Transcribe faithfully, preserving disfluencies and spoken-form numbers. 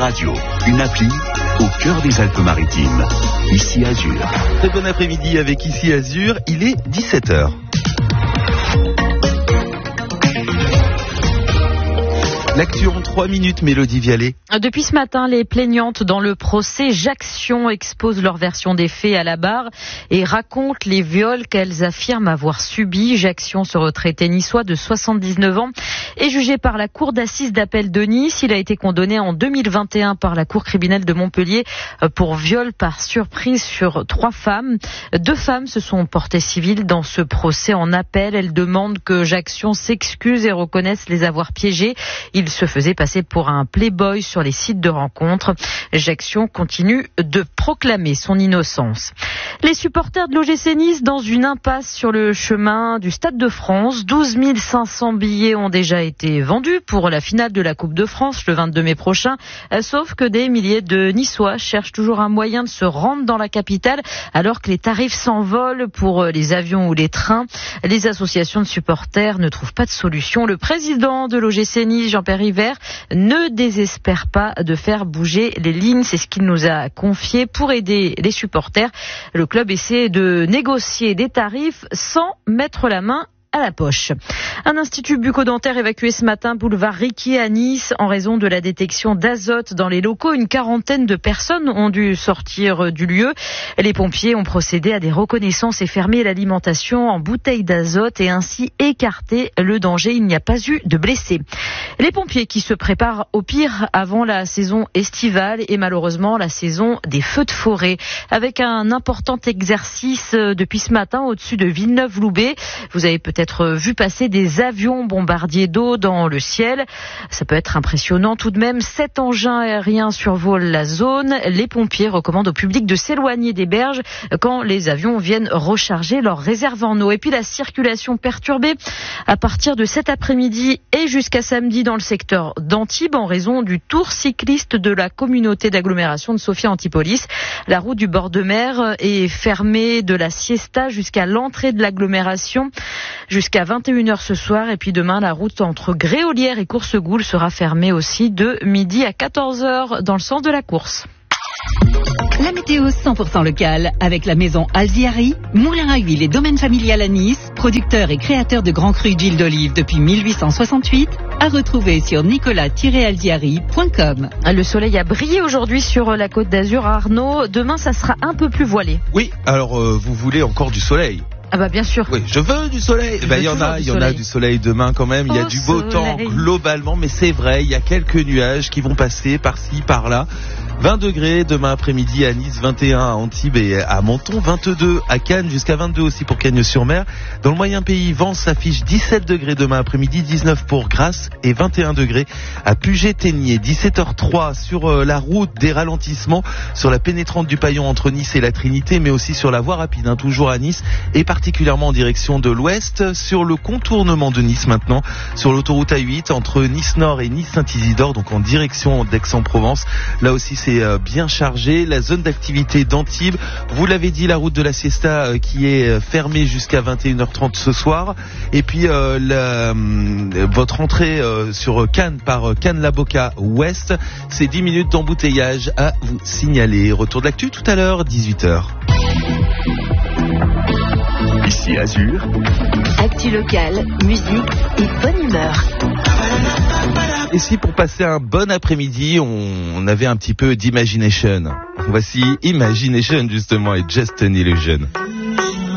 Radio, une appli au cœur des Alpes-Maritimes. Ici Azur. Très bon après-midi avec Ici Azur, il est dix-sept heures. L'actu en trois minutes, Mélodie Vialet. Depuis ce matin, les plaignantes dans le procès J'Action exposent leur version des faits à la barre et racontent les viols qu'elles affirment avoir subis. J'Action, ce retraité niçois de soixante-dix-neuf ans, est jugé par la cour d'assises d'appel de Nice. Il a été condamné en deux mille vingt et un par la cour criminelle de Montpellier pour viol par surprise sur trois femmes. Deux femmes se sont portées civiles dans ce procès en appel. Elles demandent que J'Action s'excuse et reconnaisse les avoir piégées. Il se faisait passer pour un playboy sur les sites de rencontres. J'Action continue de proclamer son innocence. Les supporters de l'O G C Nice dans une impasse sur le chemin du Stade de France. douze mille cinq cents billets ont déjà été vendus pour la finale de la Coupe de France le vingt-deux mai prochain. Sauf que des milliers de Niçois cherchent toujours un moyen de se rendre dans la capitale alors que les tarifs s'envolent pour les avions ou les trains. Les associations de supporters ne trouvent pas de solution. Le président de l'O G C Nice, Jean-Pierre River, ne désespère pas de faire bouger les lignes. C'est ce qu'il nous a confié. Pour aider les supporters, le club essaie de négocier des tarifs sans mettre la main à la poche. Un institut bucco-dentaire évacué ce matin boulevard Riquier à Nice en raison de la détection d'azote dans les locaux. Une quarantaine de personnes ont dû sortir du lieu. Les pompiers ont procédé à des reconnaissances et fermé l'alimentation en bouteilles d'azote et ainsi écarté le danger. Il n'y a pas eu de blessés. Les pompiers qui se préparent au pire avant la saison estivale et malheureusement la saison des feux de forêt avec un important exercice depuis ce matin au-dessus de Villeneuve-Loubet. Vous avez peut-être vu passer des avions bombardiers d'eau dans le ciel. Ça peut être impressionnant tout de même. Sept engins aériens survolent la zone. Les pompiers recommandent au public de s'éloigner des berges quand les avions viennent recharger leurs réserves en eau. Et puis la circulation perturbée à partir de cet après-midi et jusqu'à samedi dans le secteur d'Antibes en raison du tour cycliste de la communauté d'agglomération de Sophia-Antipolis. La route du bord de mer est fermée de la siesta jusqu'à l'entrée de l'agglomération jusqu'à vingt et une heures ce soir. Et puis demain, la route entre Gréolière et Coursegoule sera fermée aussi de midi à quatorze heures dans le sens de la course. La météo cent pour cent locale avec la maison Alziari, moulin à huile et domaine familial à Nice, producteur et créateur de grands crus d'huile d'olive depuis mille huit cent soixante-huit, à retrouver sur nicolas tiret alziari point com. Le soleil a brillé aujourd'hui sur la côte d'Azur à Arnaud. Demain, ça sera un peu plus voilé. Oui, alors euh, vous voulez encore du soleil ? Ah bah bien sûr. Oui, je veux du soleil. Il ben, y en a, il y en a du soleil demain quand même. Il y a du beau temps globalement, mais c'est vrai, il y a quelques nuages qui vont passer par-ci, par-là. vingt degrés demain après-midi à Nice, vingt et un à Antibes et à Menton, vingt-deux à Cannes, jusqu'à vingt-deux aussi pour Cagnes-sur-Mer. Dans le moyen pays, Vence s'affiche dix-sept degrés demain après-midi, dix-neuf pour Grasse et vingt et un degrés à Puget-Théniers. dix-sept heures trois sur euh, la route, des ralentissements sur la pénétrante du Paillon entre Nice et la Trinité, mais aussi sur la voie rapide, hein, toujours à Nice et particulièrement en direction de l'ouest, sur le contournement de Nice maintenant, sur l'autoroute A huit entre Nice-Nord et Nice-Saint-Isidore, donc en direction d'Aix-en-Provence. Là aussi c'est bien chargé. La zone d'activité d'Antibes, vous l'avez dit, la route de la Siesta qui est fermée jusqu'à vingt et une heures trente ce soir. Et puis euh, la, votre entrée euh, sur Cannes par Cannes-la-Boca Ouest, c'est dix minutes d'embouteillage à vous signaler. Retour de l'actu tout à l'heure, dix-huit heures. Ici Azur. Actu locale, musique et bonne humeur. Et si pour passer un bon après-midi, on avait un petit peu d'imagination. Voici Imagination justement et Just an Illusion.